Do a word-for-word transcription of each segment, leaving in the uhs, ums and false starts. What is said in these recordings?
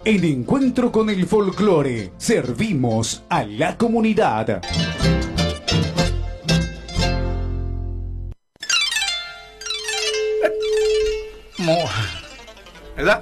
En Encuentro con el Folclore, servimos a la comunidad. ¿Verdad?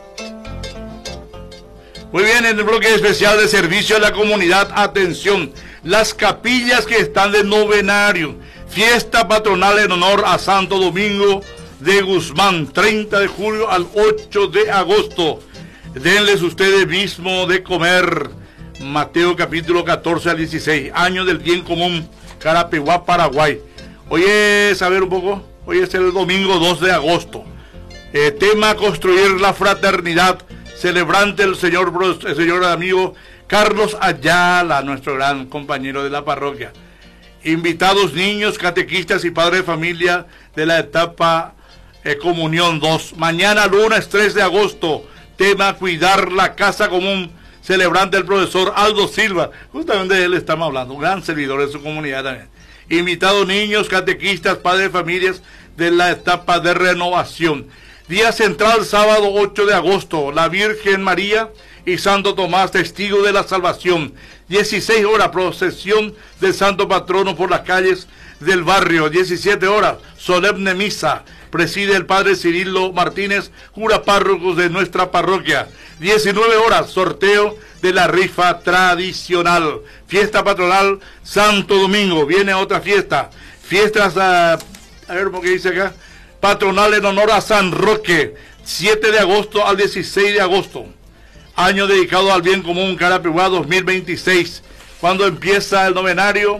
Muy bien, en el bloque especial de servicio a la comunidad, atención, las capillas que están de novenario, fiesta patronal en honor a Santo Domingo de Guzmán, treinta de julio al ocho de agosto. Denles ustedes mismo de comer. Mateo capítulo catorce al dieciséis, año del bien común, Carapeguá, Paraguay. Hoy es, a ver un poco, hoy es el domingo dos de agosto. Eh, tema: construir la fraternidad. Celebrante el señor, el señor amigo Carlos Ayala, nuestro gran compañero de la parroquia. Invitados niños, catequistas y padres de familia de la etapa eh, Comunión dos. Mañana lunes tres de agosto. Tema: cuidar la casa común. Celebrante el profesor Aldo Silva. Justamente de él estamos hablando. Un gran servidor de su comunidad también. Invitados niños, catequistas, padres de familias de la etapa de renovación. Día central, sábado ocho de agosto. La Virgen María y Santo Tomás, testigo de la salvación. dieciséis horas, procesión del Santo Patrono por las calles del barrio. diecisiete horas, solemne misa. Preside el padre Cirilo Martínez, cura párroco de nuestra parroquia. diecinueve horas, sorteo de la rifa tradicional. Fiesta patronal Santo Domingo. Viene otra fiesta. Fiestas, a, a ver qué dice acá. Patronal en honor a San Roque. siete de agosto al dieciséis de agosto. Año dedicado al bien común, Carapeguá dos mil veintiséis. Cuando empieza el novenario,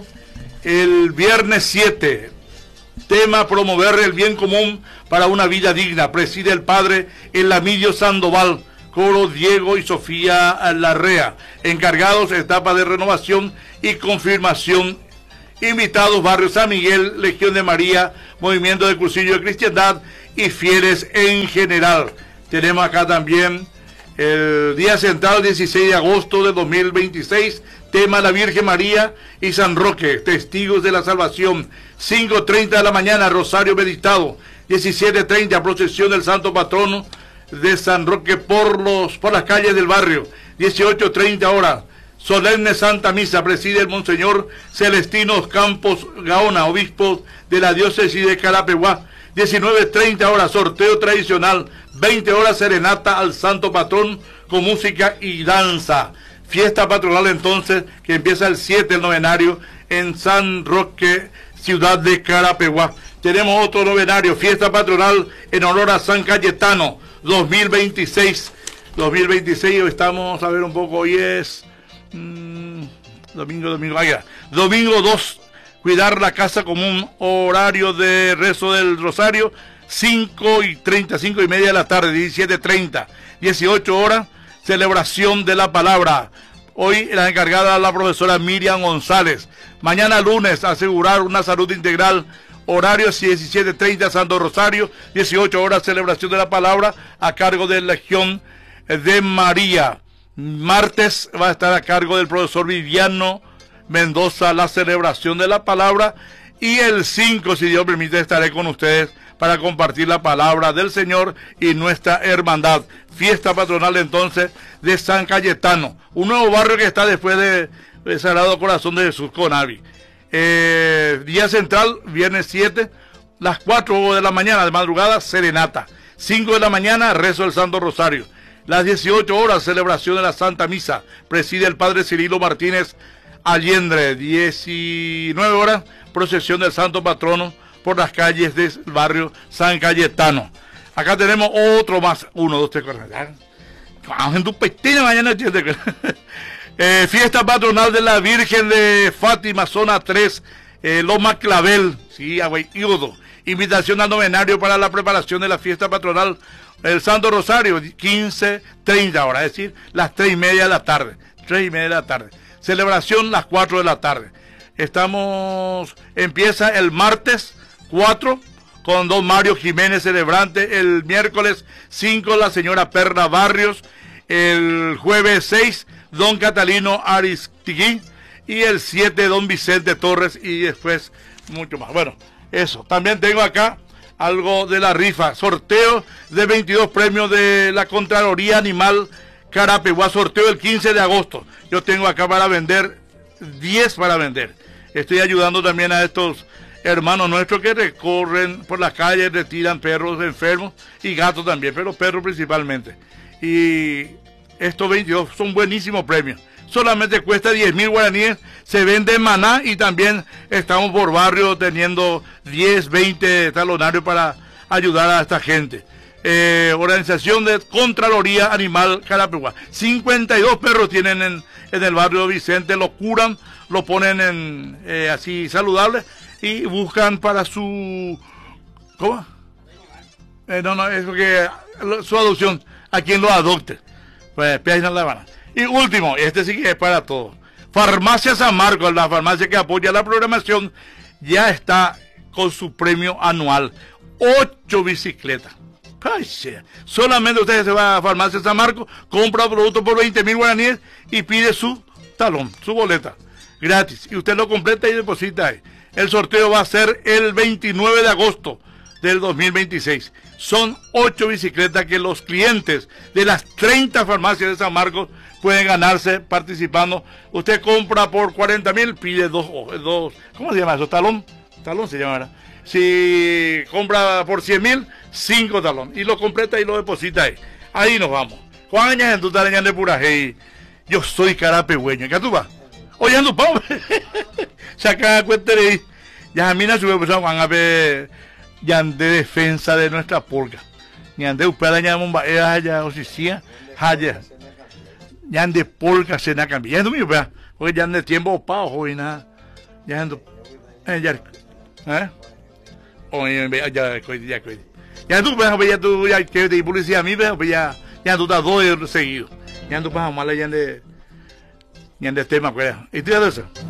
el viernes siete. Tema: promover el bien común para una vida digna. Preside el padre Elamidio Sandoval. Coro Diego y Sofía Larrea. Encargados, etapa de renovación y confirmación. Invitados: Barrio San Miguel, Legión de María, Movimiento de Cursillo de Cristiandad y fieles en general. Tenemos acá también el día central, dieciséis de agosto de dos mil veintiséis. Tema: la Virgen María y San Roque, testigos de la salvación. cinco treinta de la mañana, rosario meditado. diecisiete treinta, procesión del Santo Patrono de San Roque por, los, por las calles del barrio. dieciocho treinta horas, solemne Santa Misa. Preside el Monseñor Celestino Campos Gaona, obispo de la diócesis de Carapeguá. diecinueve treinta horas, sorteo tradicional. veinte horas, serenata al Santo Patrón con música y danza. Fiesta patronal entonces, que empieza el siete, el novenario, en San Roque, ciudad de Carapeguá. Tenemos otro novenario, fiesta patronal en honor a San Cayetano, dos mil veintiséis. dos mil veintiséis, estamos a ver un poco, hoy es mmm, domingo, domingo, allá. Domingo dos, cuidar la casa común, horario de rezo del rosario, cinco y treinta, cinco y media de la tarde, diecisiete treinta, dieciocho horas, celebración de la palabra. Hoy la encargada la profesora Miriam González. Mañana lunes, asegurar una salud integral. Horarios diecisiete treinta, Santo Rosario, dieciocho horas, celebración de la palabra a cargo de la Legión de María. Martes va a estar a cargo del profesor Viviano Mendoza la celebración de la palabra. Y el cinco, si Dios permite, estaré con ustedes para compartir la palabra del Señor y nuestra hermandad. Fiesta patronal entonces de San Cayetano, un nuevo barrio que está después de, de Sagrado Corazón de Jesús, Conavi. Eh, día central, viernes siete, las cuatro de la mañana de madrugada, serenata. cinco de la mañana, rezo del Santo Rosario. Las dieciocho horas, celebración de la Santa Misa. Preside el padre Cirilo Martínez Allende. diecinueve horas, procesión del Santo Patrono por las calles del barrio San Cayetano. Acá tenemos otro más. Uno, dos, tres, cuatro. Vamos en tu petina mañana. eh, fiesta patronal de la Virgen de Fátima, zona tres, eh, Loma Clavel. Sí, Agüeyudo. Invitación al novenario para la preparación de la fiesta patronal el Santo Rosario, quince treinta horas, es decir, las tres y media de la tarde. tres y media de la tarde. Celebración las cuatro de la tarde. Estamos, empieza el martes cuatro con don Mario Jiménez celebrante, el miércoles cinco la señora Perla Barrios, el jueves seis don Catalino Aristigui y el siete don Vicente Torres y después mucho más. Bueno, eso. También tengo acá algo de la rifa, sorteo de veintidós premios de la Contraloría Animal Carapeguá, sorteo el quince de agosto. Yo tengo acá para vender, diez para vender. Estoy ayudando también a estos hermanos nuestros que recorren por las calles, retiran perros enfermos y gatos también, pero perros principalmente. Y estos veintidós son buenísimos premios. Solamente cuesta diez mil guaraníes, se vende en Maná y también estamos por barrio teniendo diez, veinte talonarios para ayudar a esta gente. Eh, organización de Contraloría Animal Carapeguá. cincuenta y dos perros tienen en, en el barrio Vicente, los curan, los ponen en eh, así saludables y buscan para su... ¿Cómo? Eh, no, no, es porque su adopción, a quien lo adopte. Pues, La Habana. Y último, este sí que es para todos. Farmacia San Marcos, la farmacia que apoya la programación, ya está con su premio anual. Ocho bicicletas. Ay, solamente usted se va a Farmacia San Marcos, compra producto por veinte mil guaraníes y pide su talón, su boleta. Gratis. Y usted lo completa y deposita ahí. El sorteo va a ser el veintinueve de agosto del dos mil veintiséis. Son ocho bicicletas que los clientes de las treinta farmacias de San Marcos pueden ganarse participando. Usted compra por cuarenta mil, pide dos, dos, ¿cómo se llama eso? Talón, talón se llama, ¿verdad? Si compra por cien mil, cinco talón. Y lo completa y lo deposita ahí. Ahí nos vamos. Juan Añas en tu tarea de Purajey. Yo soy carapegüeño. ¿Qué tú vas? Oye, ando pavo. Saca cuenta de ahí. Ya a mí no se me puso Juan a ver. Ya de defensa de nuestra polca. Ya de upera ya momba ya osicía. Ya ya de polca se na cambia. Ya no me vea. Porque ya de tiempo pao hoy nada. Ya ando. Eh ya. ¿Eh? Oye, ya ya ya. Ya tú ves, ya tú ya que de policía a mí ves, ya ya tú estás dos seguidos. Ya tú pasas mal ya de ya de tema pues. ¿Y tú ya de eso?